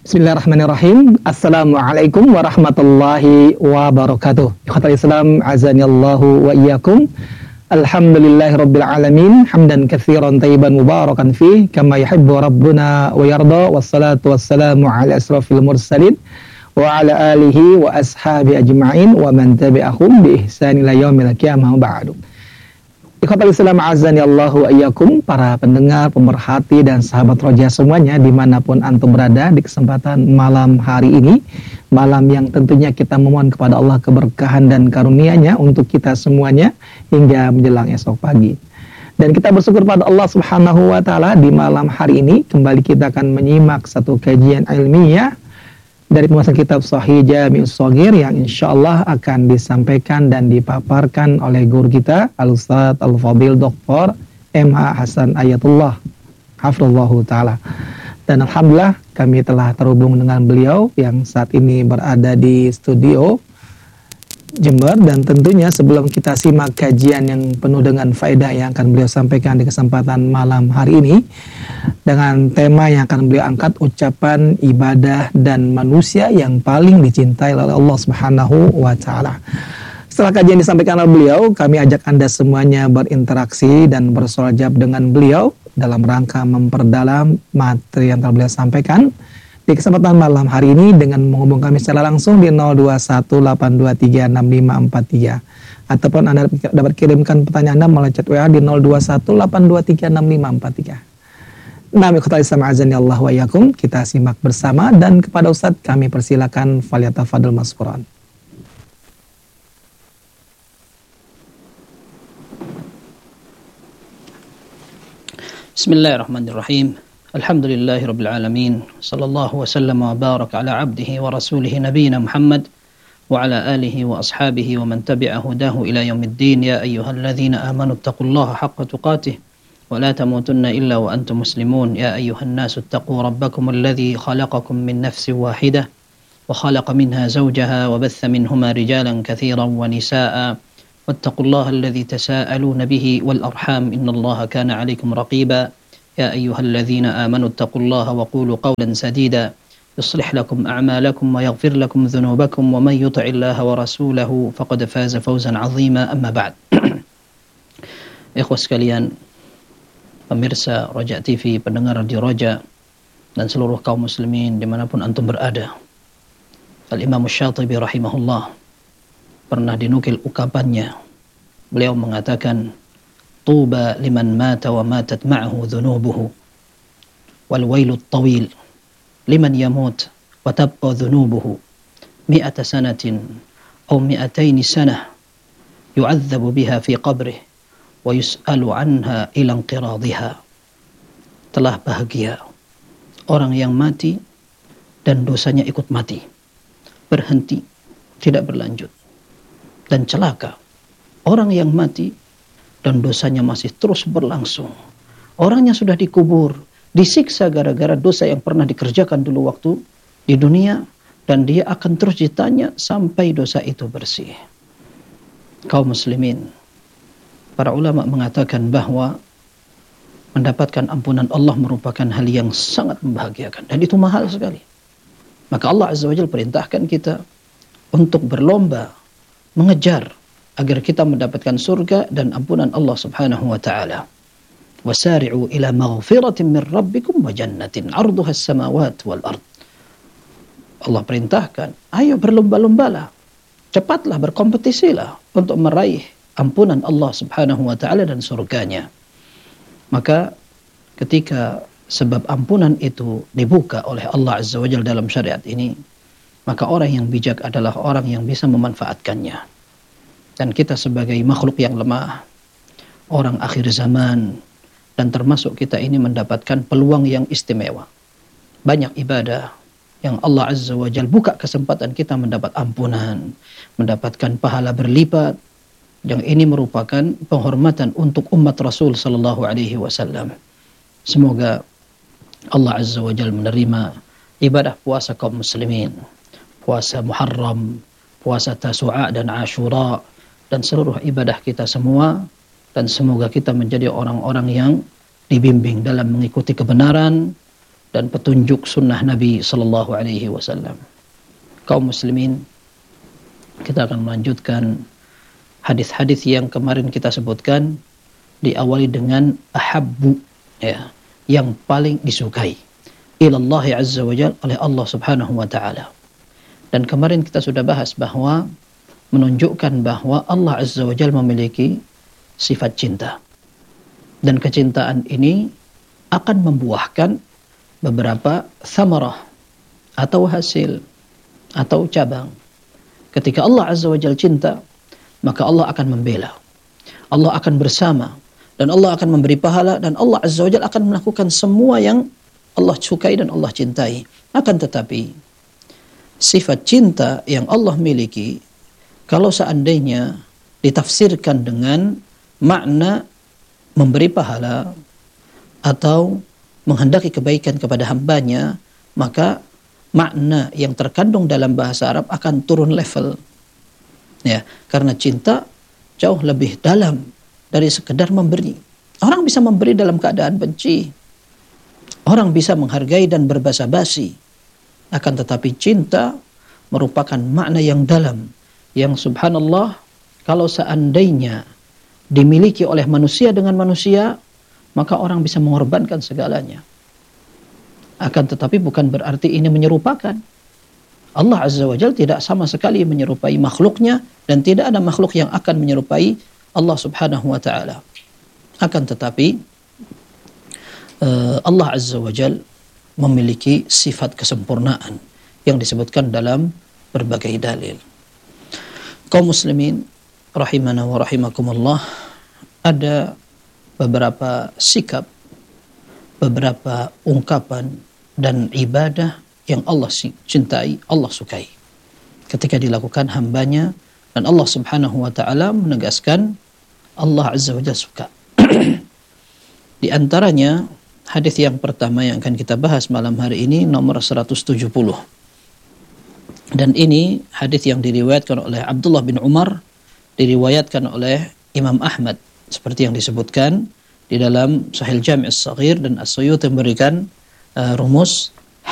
Bismillahirrahmanirrahim. Assalamualaikum warahmatullahi wabarakatuh. Ikhwatal Islam, azanillahu wa iyyakum. Alhamdulillahirabbil alamin, hamdan katsiran thayyiban mubarakan fi kama yuhibbu rabbuna wa yarda. Wassalatu wassalamu ala asrofil mursalin wa ala alihi wa ashabi ajma'in wa man tabi'ahum bi ihsan ila yaumil qiyamah ba'du. Ikhwatal Islam, azanillahu wa iyyakum, para pendengar, pemerhati dan sahabat roja semuanya dimanapun antum berada di kesempatan malam hari ini, malam yang tentunya kita memohon kepada Allah keberkahan dan karunia-Nya untuk kita semuanya hingga menjelang esok pagi. Dan kita bersyukur pada Allah Subhanahu wa taala, di malam hari ini kembali kita akan menyimak satu kajian ilmiah dari pembahasan kitab Shahih Jami'us Shaghir yang insyaallah akan disampaikan dan dipaparkan oleh guru kita Al-Ustaz Al-Fadil Dr. M.H. Hasan Ayatullah hafizallahu taala. Dan alhamdulillah kami telah terhubung dengan beliau yang saat ini berada di studio Jember, dan tentunya sebelum kita simak kajian yang penuh dengan faedah yang akan beliau sampaikan di kesempatan malam hari ini dengan tema yang akan beliau angkat, ucapan ibadah dan manusia yang paling dicintai oleh Allah Subhanahu wa taala. Setelah kajian disampaikan oleh beliau, kami ajak Anda semuanya berinteraksi dan bersolajab dengan beliau dalam rangka memperdalam materi yang telah beliau sampaikan di kesempatan malam hari ini dengan menghubung kami secara langsung di 0218236543, ataupun Anda dapat kirimkan pertanyaan Anda melalui chat WA di 0218236543. Nah, ikhwatal Islam azanillahu wa iyyakum, kita simak bersama dan kepada Ustaz kami persilakan falyatafadhal mashkuran. Bismillahirrahmanirrahim. Alhamdulillahi Rabbil Alamin. Sallallahu wa sallam wa barak ala abdihi wa rasulihi nabiyina Muhammad wa ala alihi wa ashabihi wa man tabi'a hudahu ila yaumiddin. Ya ayyuhalladzina amanu taqullaha haqqa tuqatih wa la tamutunna illa wa antum muslimun. Ya ayyuhan nasu taqu rabbakum alladhi khalaqakum min nafsin wahidah wa khalaqa minha zawjaha wa batha minhuma rijalan katsiran wa nisaa'a wattaqullaha alladhi tasaaluna bihi wal arham innallaha kana 'alaykum raqiba. يا أيها الذين آمنوا اتقوا الله وقولوا قولا سديدا يصلح لكم أعمالكم ويغفر لكم ذنوبكم ومن يطع الله ورسوله فقد فاز فوزا عظيما. أما بعد. Ikhwas sekalian, pemirsa Roja TV, pendengar Radio Roja, dan seluruh kaum muslimin dimanapun antum berada, Al-Imam Syatibi rahimahullah pernah dinukil ukapannya. Beliau mengatakan, Tuba liman mata wa matat ma'ahu dhunubuhu wal wailut tawil liman yamut wa tabqa dhunubuhu mi'ata sanatin aw mi'ataini sanah yu'adzabu biha fi qabrih wa yus'alu anha ila inqiradhiha. Telah bahagia orang yang mati dan dosanya ikut mati, berhenti, tidak berlanjut. Dan celaka orang yang mati dan dosanya masih terus berlangsung. Orangnya sudah dikubur, disiksa gara-gara dosa yang pernah dikerjakan dulu waktu di dunia, dan dia akan terus ditanya sampai dosa itu bersih. Kaum muslimin, para ulama mengatakan bahwa mendapatkan ampunan Allah merupakan hal yang sangat membahagiakan, dan itu mahal sekali. Maka Allah Azza wa Jalla perintahkan kita untuk berlomba mengejar agar kita mendapatkan surga dan ampunan Allah Subhanahu wa taala. Wasari'u ila maghfiratin min rabbikum wa jannatin 'arduha as-samawati wal ard. Allah perintahkan, ayo berlomba-lombalah. Cepatlah, berkompetisilah untuk meraih ampunan Allah Subhanahu wa taala dan surganya. Maka ketika sebab ampunan itu dibuka oleh Allah Azza wa Jalla dalam syariat ini, maka orang yang bijak adalah orang yang bisa memanfaatkannya. Dan kita sebagai makhluk yang lemah, orang akhir zaman, dan termasuk kita ini mendapatkan peluang yang istimewa. Banyak ibadah yang Allah Azza wa Jalla buka kesempatan kita mendapat ampunan, mendapatkan pahala berlipat. Yang ini merupakan penghormatan untuk umat Rasul sallallahu alaihi wasallam. Semoga Allah Azza wa Jalla menerima ibadah puasa kaum muslimin, puasa Muharram, puasa Tasu'a dan Ashura, dan seluruh ibadah kita semua, dan semoga kita menjadi orang-orang yang dibimbing dalam mengikuti kebenaran dan petunjuk sunnah Nabi sallallahu alaihi wasallam. Kaum muslimin, kita akan melanjutkan hadis-hadis yang kemarin kita sebutkan, diawali dengan ahabbu, ya, yang paling disukai ilallahi azza wa jalla, oleh Allah subhanahu wa ta'ala. Dan kemarin kita sudah bahas bahwa menunjukkan bahwa Allah azza wa jalla memiliki sifat cinta, dan kecintaan ini akan membuahkan beberapa samarah atau hasil atau cabang. Ketika Allah azza wa jalla cinta, maka Allah akan membela, Allah akan bersama, dan Allah akan memberi pahala, dan Allah azza wa jalla akan melakukan semua yang Allah sukai dan Allah cintai. Akan tetapi sifat cinta yang Allah miliki, kalau seandainya ditafsirkan dengan makna memberi pahala atau menghendaki kebaikan kepada hambanya, maka makna yang terkandung dalam bahasa Arab akan turun level, ya, karena cinta jauh lebih dalam dari sekedar memberi. Orang bisa memberi dalam keadaan benci, orang bisa menghargai dan berbasa-basi, akan tetapi cinta merupakan makna yang dalam, yang subhanallah, kalau seandainya dimiliki oleh manusia dengan manusia, maka orang bisa mengorbankan segalanya. Akan tetapi bukan berarti ini menyerupakan. Allah azza wa jalla tidak sama sekali menyerupai makhluknya, dan tidak ada makhluk yang akan menyerupai Allah subhanahu wa ta'ala. Akan tetapi Allah azza wa jalla memiliki sifat kesempurnaan yang disebutkan dalam berbagai dalil. Kaum muslimin rahimana wa rahimakumullah, ada beberapa sikap, beberapa ungkapan dan ibadah yang Allah cintai, Allah sukai ketika dilakukan hambanya, dan Allah subhanahu wa ta'ala menegaskan Allah azza wa jalla suka. Di antaranya hadis yang pertama yang akan kita bahas malam hari ini, nomor 170. Dan ini hadis yang diriwayatkan oleh Abdullah bin Umar, diriwayatkan oleh Imam Ahmad, seperti yang disebutkan di dalam Sahih Jami' As-Saghir, dan As-Suyuti memberikan rumus